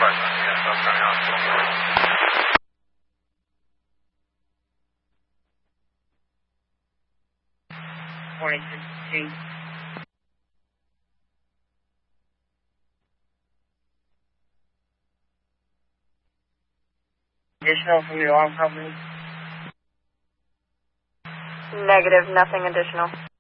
Yes, Suffolk County Hospital. Morning, 52. Additional from your alarm company? Negative, nothing additional.